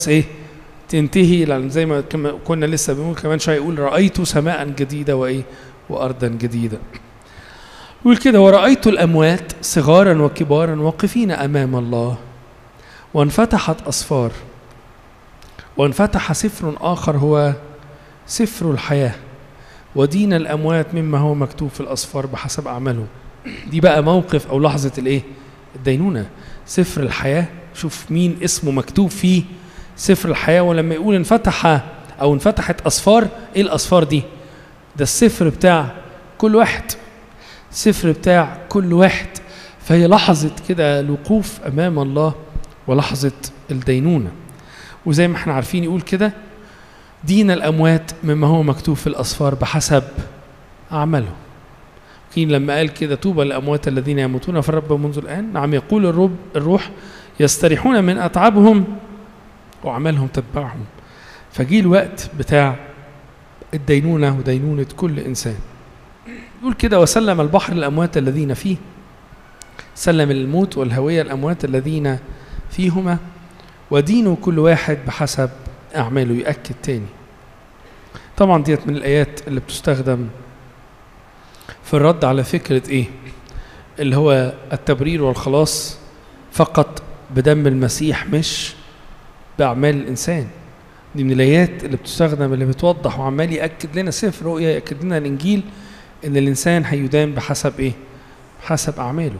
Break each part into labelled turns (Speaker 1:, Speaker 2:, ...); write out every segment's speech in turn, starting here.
Speaker 1: ايه تنتهي، لان زي ما كنا لسه بنقول كمان شويه يقول رايت سماء جديده وايه وارضا جديده. يقول كده ورأيت الأموات صغارا وكبارا واقفين أمام الله وانفتحت أسفار وانفتح سفر آخر هو سفر الحياة ودين الأموات مما هو مكتوب في الأسفار بحسب أعمالهم. دي بقى موقف أو لحظة الإيه؟ الدينونة. سفر الحياة، شوف مين اسمه مكتوب فيه سفر الحياة. ولما يقول انفتح أو انفتحت أسفار، إيه الأسفار دي؟ ده السفر بتاع كل واحد، سفر بتاع كل واحد. فهي لحظة كده الوقوف أمام الله ولحظة الدينونة. وزي ما احنا عارفين يقول كده دين الأموات مما هو مكتوب في الأسفار بحسب أعمالهم. كين لما قال كده طوبى للأموات الذين يموتون في الرب منذ الآن، نعم يقول الروح يستريحون من أتعابهم وأعمالهم تتبعهم. فجي الوقت بتاع الدينونة ودينونة كل إنسان. يقول كده وسلم البحر الأموات الذين فيه، سلم الموت والهوية الأموات الذين فيهما ودينوا كل واحد بحسب أعماله. يؤكد تاني طبعا ديت من الآيات اللي بتستخدم في الرد على فكرة إيه اللي هو التبرير والخلاص فقط بدم المسيح مش بأعمال الإنسان. دي من الآيات اللي بتستخدم اللي بتوضح وعمال يأكد لنا سفر رؤيا، يأكد لنا الإنجيل إن الإنسان هيدان بحسب إيه؟ حسب أعماله.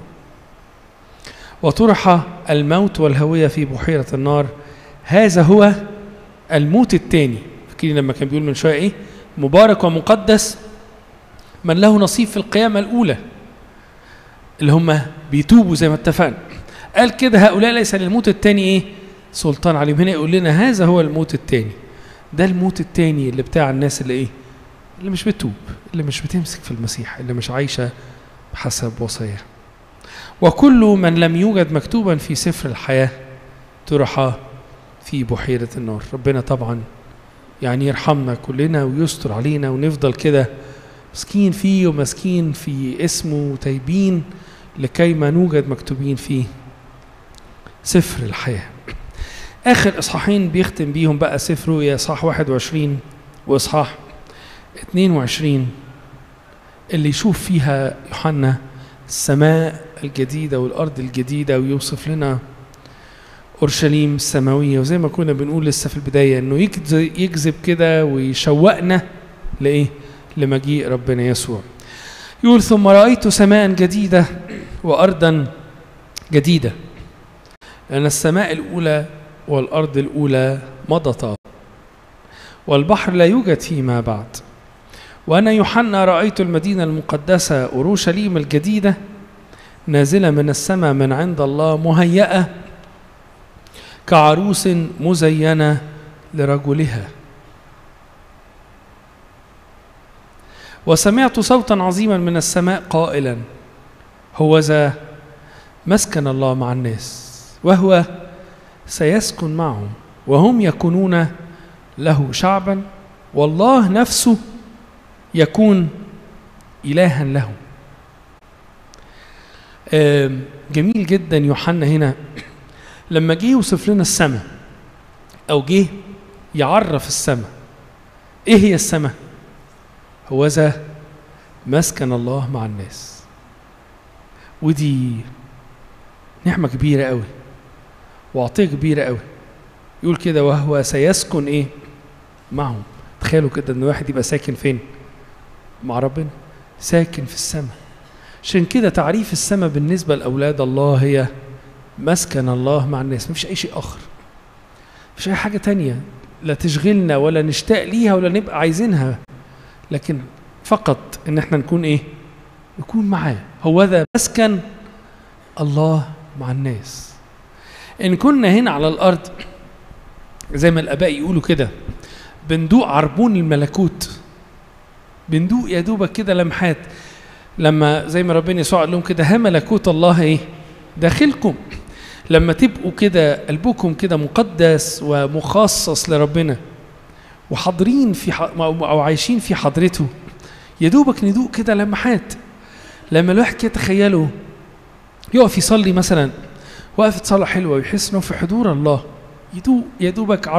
Speaker 1: وطرح الموت والهوية في بحيرة النار، هذا هو الموت الثاني. فاكرين لما كان بيقول من شوية إيه؟ مبارك ومقدس من له نصيب في القيامة الأولى، اللي هم بيتوبوا زي ما اتفقنا. قال كده هؤلاء ليس للموت الثاني إيه؟ سلطان عليهم. هنا يقول لنا هذا هو الموت الثاني. ده الموت الثاني اللي بتاع الناس اللي إيه؟ اللي مش بتوب، اللي مش بتمسك في المسيح، اللي مش عايشة بحسب وصاياه. وكل من لم يوجد مكتوبا في سفر الحياة طرح في بحيرة النار. ربنا طبعا يعني يرحمنا كلنا ويستر علينا ونفضل كده مسكين فيه ومسكين في اسمه وتايبين لكي ما نوجد مكتوبين في سفر الحياة. آخر إصحاحين بيختم بيهم بقى سفر رؤيا، إصحاح 21 وإصحاح 22 اللي يشوف فيها يوحنا السماء الجديدة والأرض الجديدة، ويوصف لنا أورشليم السماوية. وزي ما كنا بنقول لسه في البداية إنه يجذب كده ويشوقنا لإيه؟ لمجيء ربنا يسوع. يقول ثم رأيت سماء جديدة وأرضا جديدة لأن السماء الأولى والأرض الأولى مضتا والبحر لا يوجد فيما بعد. وأنا يوحنا رأيت المدينة المقدسة أورشليم الجديدة نازلة من السماء من عند الله مهيئة كعروس مزينة لرجلها. وسمعت صوتا عظيما من السماء قائلا هوذا مسكن الله مع الناس وهو سيسكن معهم وهم يكونون له شعبا والله نفسه يكون إلها لهم. جميل جدا يوحنا هنا لما جه يوصف لنا السماء أو جه يعرف السماء. إيه هي السماء؟ هوذا مسكن الله مع الناس. ودي نعمة كبيرة قوي وعطية كبيرة قوي. يقول كده وهو سيسكن إيه؟ معهم. تخيلوا كده إن واحد يبقى ساكن فين؟ مع ربنا، ساكن في السماء. عشان كده تعريف السماء بالنسبة لأولاد الله هي مسكن الله مع الناس. مفيش أي شيء آخر، مفيش أي حاجة تانية لا تشغلنا ولا نشتاق ليها ولا نبقى عايزينها، لكن فقط إن احنا نكون إيه؟ نكون معاه. هو ذا مسكن الله مع الناس. إن كنا هنا على الأرض زي ما الآباء يقولوا كده بندوق عربون الملكوت، بندوق يا دوبك كده لمحات، لما زي ما ربنا يسوع قال لهم كده ها ملكوت الله ايه داخلكم. لما تبقوا كده قلبكم كده مقدس ومخصص لربنا وحاضرين في او عايشين في حضرته، يا دوبك ندوق كده لمحات. لما الواحد كده تخيله يقف يصلي مثلا، وقفت صلاة حلوة ويحس انه في حضور الله، يدوب يا دوبك